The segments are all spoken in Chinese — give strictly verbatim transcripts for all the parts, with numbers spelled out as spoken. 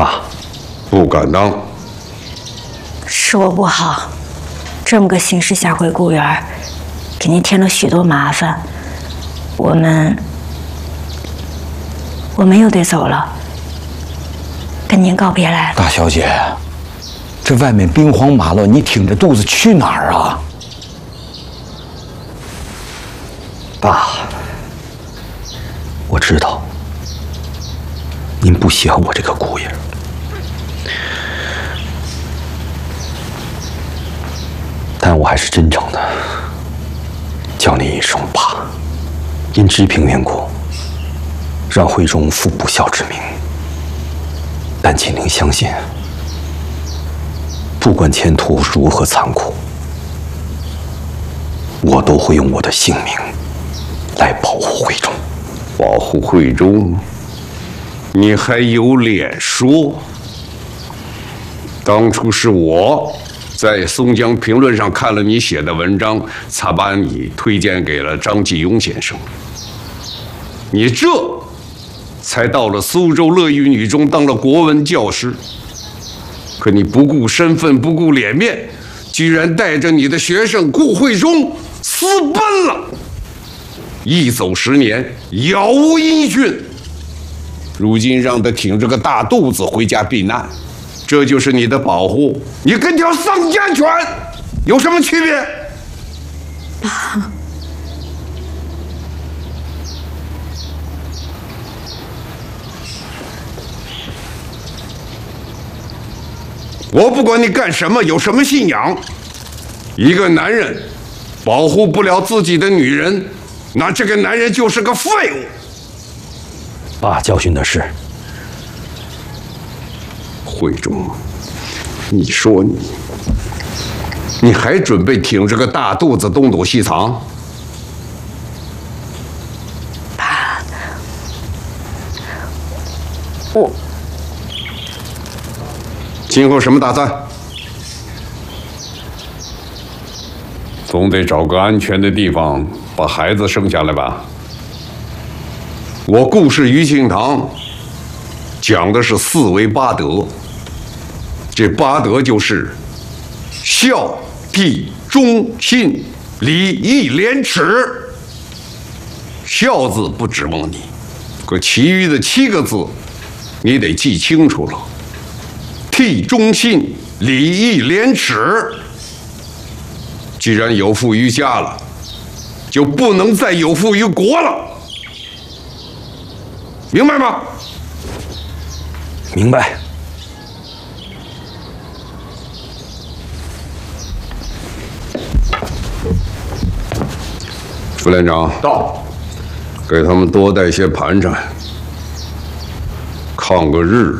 爸，不敢当。 是我不好，这么个形势下回故园，给您添了许多麻烦。我们，我们又得走了，跟您告别来了。 大小姐，这外面兵荒马乱，你挺着肚子去哪儿啊？ 爸，我知道您不喜欢我这个姑爷，但我还是真诚的叫您一声爸。因知平缘故，让徽宗负不孝之名。但请您相信，不管前途如何残酷，我都会用我的性命来保护徽宗。保护徽宗，你还有脸说？当初是我在松江评论上看了你写的文章，才把你推荐给了张继庸先生。你这才到了苏州乐玉女中当了国文教师，可你不顾身份，不顾脸面，居然带着你的学生顾慧中私奔了。一走十年，杳无音讯。如今让他挺着个大肚子回家避难，这就是你的保护？你跟条丧家犬有什么区别？ 爸。 我不管你干什么，有什么信仰，一个男人保护不了自己的女人，那这个男人就是个废物。爸教训的是，慧中，你说你，你还准备挺着个大肚子东躲西藏？ 爸，我。 今后什么打算？总得找个安全的地方把孩子生下来吧。我故事余庆堂讲的是四维八德，这八德就是孝、悌、忠、信、礼、义、廉、耻。孝字不指望你，可其余的七个字你得记清楚了。悌忠信礼义廉耻，既然有负于家了，就不能再有负于国了，明白吗？ 明白。 副连长到， 给他们多带些盘缠，抗个日。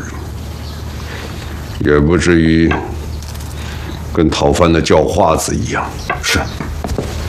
也不至于跟讨饭的叫花子一样。 是。